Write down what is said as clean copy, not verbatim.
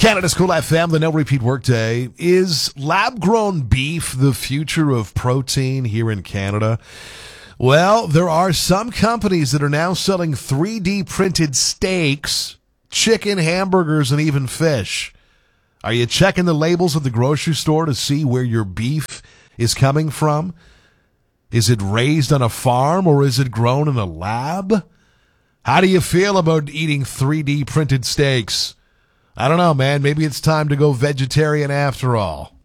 Canada's Cool FM, the No Repeat Workday. Is lab-grown beef the future of protein here in Canada? Well, there are some companies that are now selling 3D printed steaks, chicken, hamburgers, and even fish. Are you checking the labels at the grocery store to see where your beef is coming from? Is it raised on a farm or is it grown in a lab? How do you feel about eating 3D printed steaks? I don't know, man. Maybe it's time to go vegetarian after all.